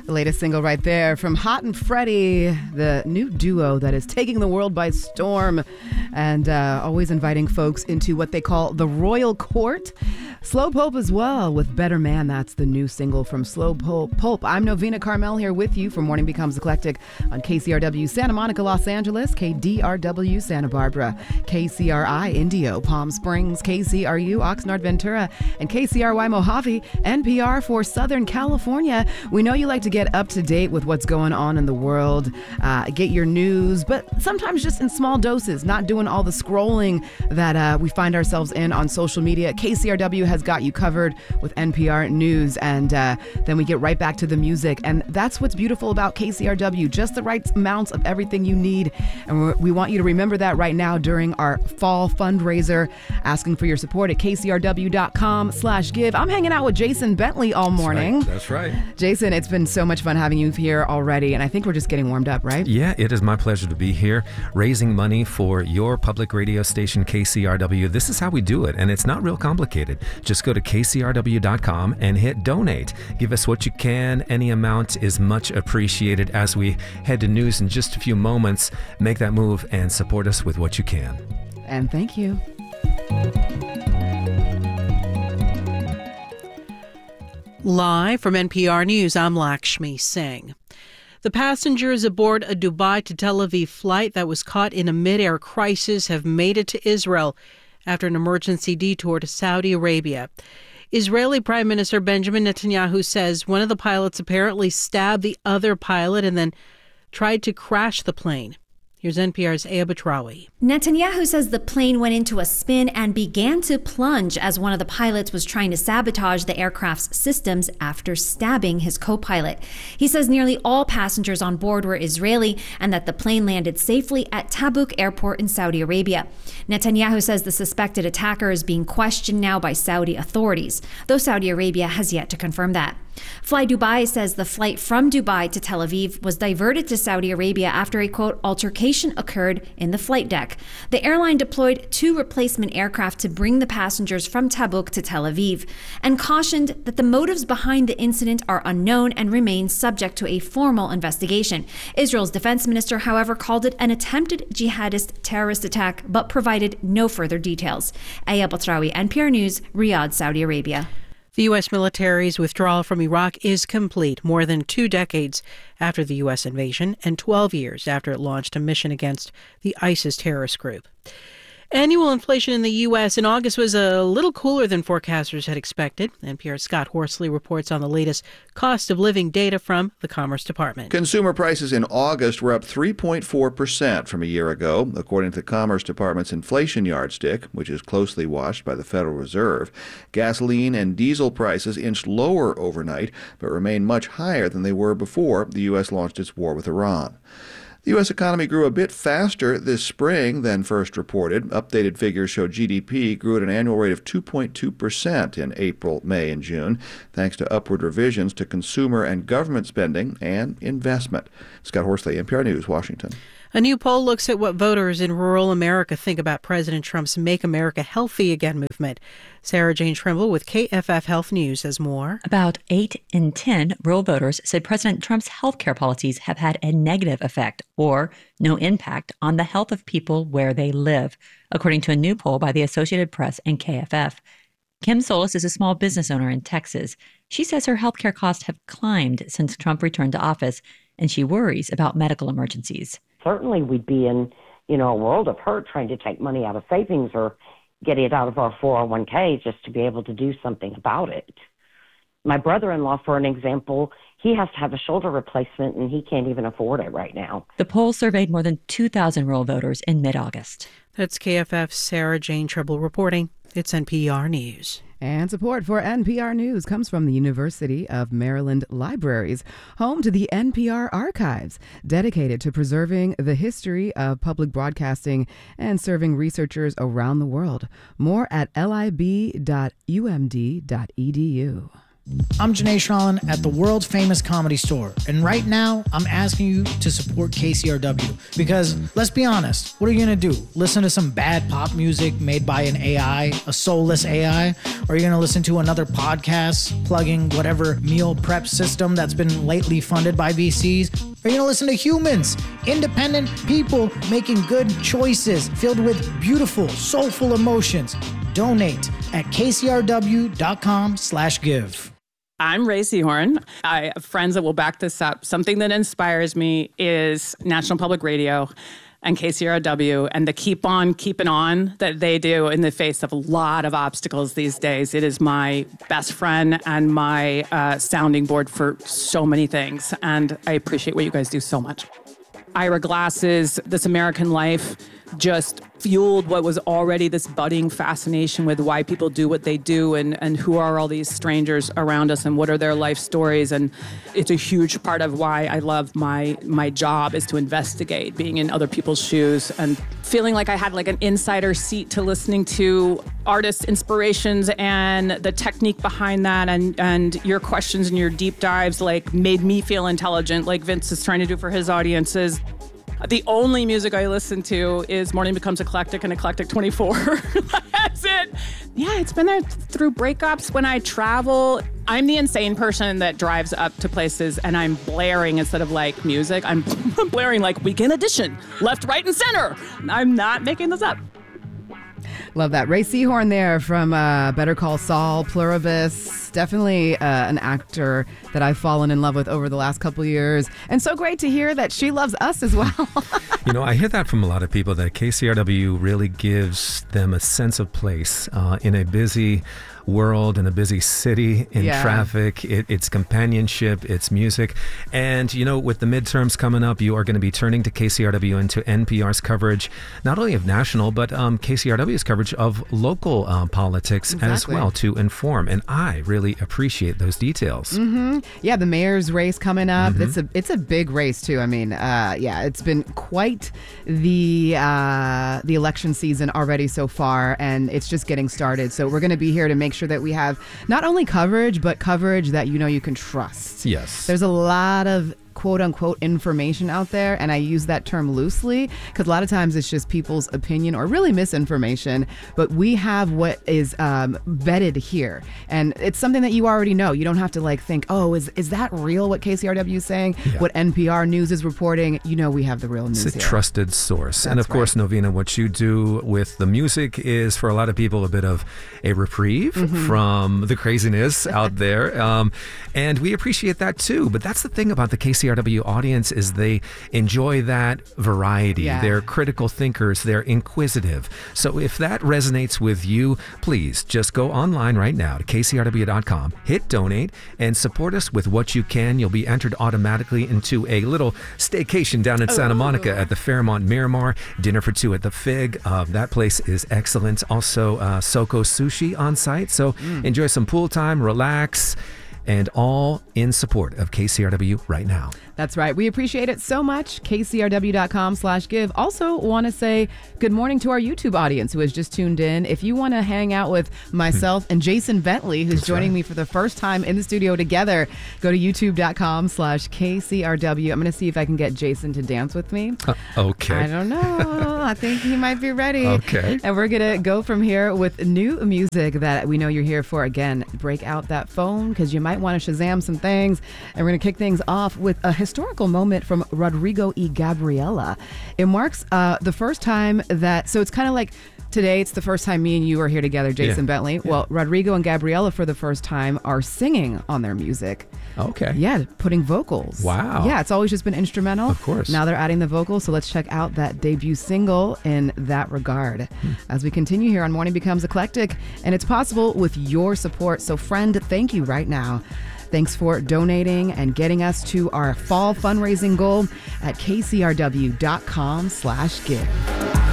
Latest single right there from Hot and Freddie, the new duo that is taking the world by storm and always inviting folks into what they call the royal court. Slow Pulp as well with Better Man. That's the new single from Slow Pulp. I'm Novena Carmel here with you for Morning Becomes Eclectic on KCRW Santa Monica, Los Angeles, KDRW Santa Barbara, KCRI Indio, Palm Springs, KCRU Oxnard Ventura, and KCRY Mojave, NPR for Southern California. We know you like to get up to date with what's going on in the world, get your news, but sometimes just in small doses, not doing all the scrolling that we find ourselves in on social media. KCRW has got you covered with NPR News, and then we get right back to the music. And that's what's beautiful about KCRW, just the right amounts of everything you need. And we want you to remember that right now during our fall fundraiser, asking for your support at kcrw.com/give. I'm hanging out with Jason Bentley all morning. That's right. Jason, it's been so much fun having you here already, and I think we're just getting warmed up, right? Yeah, it is my pleasure to be here, raising money for your public radio station, KCRW. This is how we do it, and it's not real complicated. Just go to kcrw.com and hit donate. Give us what you can. Any amount is much appreciated. As we head to news in just a few moments, make that move and support us with what you can. And thank you. Live from NPR News, I'm Lakshmi Singh. The passengers aboard a Dubai to Tel Aviv flight that was caught in a mid-air crisis have made it to Israel after an emergency detour to Saudi Arabia. Israeli Prime Minister Benjamin Netanyahu says one of the pilots apparently stabbed the other pilot and then tried to crash the plane. Here's NPR's Aya Batrawi. Netanyahu says the plane went into a spin and began to plunge as one of the pilots was trying to sabotage the aircraft's systems after stabbing his co-pilot. He says nearly all passengers on board were Israeli and that the plane landed safely at Tabuk Airport in Saudi Arabia. Netanyahu says the suspected attacker is being questioned now by Saudi authorities, though Saudi Arabia has yet to confirm that. Fly Dubai says the flight from Dubai to Tel Aviv was diverted to Saudi Arabia after a, quote, altercation occurred in the flight deck. The airline deployed 2 replacement aircraft to bring the passengers from Tabuk to Tel Aviv and cautioned that the motives behind the incident are unknown and remain subject to a formal investigation. Israel's defense minister, however, called it an attempted jihadist terrorist attack but provided no further details. Aya Batrawi, NPR News, Riyadh, Saudi Arabia. The U.S. military's withdrawal from Iraq is complete more than 2 decades after the U.S. invasion and 12 years after it launched a mission against the ISIS terrorist group. Annual inflation in the U.S. in August was a little cooler than forecasters had expected. NPR's Scott Horsley reports on the latest cost of living data from the Commerce Department. Consumer prices in August were up 3.4% from a year ago, according to the Commerce Department's inflation yardstick, which is closely watched by the Federal Reserve. Gasoline and diesel prices inched lower overnight, but remain much higher than they were before the U.S. launched its war with Iran. The U.S. economy grew a bit faster this spring than first reported. Updated figures show GDP grew at an annual rate of 2.2% in April, May, and June, thanks to upward revisions to consumer and government spending and investment. Scott Horsley, NPR News, Washington. A new poll looks at what voters in rural America think about President Trump's Make America Healthy Again movement. Sarah Jane Trimble with KFF Health News has more. About 8 in 10 rural voters said President Trump's health care policies have had a negative effect or no impact on the health of people where they live, according to a new poll by the Associated Press and KFF. Kim Solis is a small business owner in Texas. She says her health care costs have climbed since Trump returned to office, and she worries about medical emergencies. Certainly we'd be in, a world of hurt trying to take money out of savings or get it out of our 401k just to be able to do something about it. My brother-in-law, for an example, he has to have a shoulder replacement and he can't even afford it right now. The poll surveyed more than 2,000 rural voters in mid-August. That's KFF's Sarah Jane Trimble reporting. It's NPR News. And support for NPR News comes from the University of Maryland Libraries, home to the NPR Archives, dedicated to preserving the history of public broadcasting and serving researchers around the world. More at lib.umd.edu. I'm Janae Shrallin at the world's famous Comedy Store, and right now I'm asking you to support KCRW because, let's be honest, what are you gonna do? Listen to some bad pop music made by an AI, a soulless AI? Or are you gonna listen to another podcast plugging whatever meal prep system that's been lately funded by VCs? Are you gonna listen to humans, independent people making good choices filled with beautiful, soulful emotions? Donate at kcrw.com/give. I'm Ray Seahorn. I have friends that will back this up. Something that inspires me is National Public Radio and KCRW and the keep on keeping on that they do in the face of a lot of obstacles these days. It is my best friend and my sounding board for so many things. And I appreciate what you guys do so much. Ira Glass's This American Life just fueled what was already this budding fascination with why people do what they do and who are all these strangers around us and what are their life stories. And it's a huge part of why I love my job is to investigate, being in other people's shoes and feeling like I had like an insider seat to listening to artists' inspirations and the technique behind that and your questions and your deep dives like made me feel intelligent like Vince is trying to do for his audiences. The only music I listen to is Morning Becomes Eclectic and Eclectic 24. That's it. Yeah, it's been there through breakups. When I travel, I'm the insane person that drives up to places and I'm blaring instead of like music. I'm blaring like Weekend Edition, left, right, and center. I'm not making this up. Love that. Ray Seahorn there from Better Call Saul, Pluribus. Definitely an actor that I've fallen in love with over the last couple of years. And so great to hear that she loves us as well. You know, I hear that from a lot of people that KCRW really gives them a sense of place in a busy world, in a busy city, in traffic. It's companionship, it's music. And, you know, with the midterms coming up, you are going to be turning to KCRW and to NPR's coverage, not only of national, but KCRW's coverage of local politics as well to inform. And I really appreciate those details. Mm-hmm. Yeah, the mayor's race coming up. Mm-hmm. It's a big race, too. I mean, it's been quite the election season already so far, and it's just getting started. So we're going to be here to make sure that we have not only coverage, but coverage that you can trust. Yes. There's a lot of quote unquote information out there, and I use that term loosely because a lot of times it's just people's opinion or really misinformation, but we have what is vetted here, and it's something that you already know. You don't have to like think, oh, is that real what KCRW is saying? Yeah. What NPR News is reporting? We have the real news. It's a here. Trusted source. That's and of course, right. Novena, what you do with the music is for a lot of people a bit of a reprieve from the craziness out there, and we appreciate that too. But that's the thing about the KCRW audience is they enjoy that variety. Yeah. They're critical thinkers. They're inquisitive. So if that resonates with you, please just go online right now to kcrw.com, hit donate, and support us with what you can. You'll be entered automatically into a little staycation down in Santa Monica at the Fairmont Miramar. Dinner for two at the Fig. That place is excellent. Also, Soko Sushi on site. So enjoy some pool time, relax, and all in support of KCRW right now. That's right. We appreciate it so much. KCRW.com/give. Also want to say good morning to our YouTube audience who has just tuned in. If you want to hang out with myself and Jason Bentley, who's joining me for the first time in the studio together, go to youtube.com/KCRW. I'm going to see if I can get Jason to dance with me. Okay. I don't know. I think he might be ready. Okay. And we're going to go from here with new music that we know you're here for. Again, break out that phone because you might want to Shazam some things. And we're going to kick things off with a historical moment from Rodrigo y Gabriela. It marks the first time that, so it's kind of like today, it's the first time me and you are here together, Jason Bentley. Yeah. Well, Rodrigo and Gabriela for the first time are singing on their music. Okay. Yeah, putting vocals. Wow. Yeah, it's always just been instrumental. Of course. Now they're adding the vocals, so let's check out that debut single in that regard. As we continue here on Morning Becomes Eclectic, and it's possible with your support. So friend, thank you right now. Thanks for donating and getting us to our fall fundraising goal at kcrw.com/give.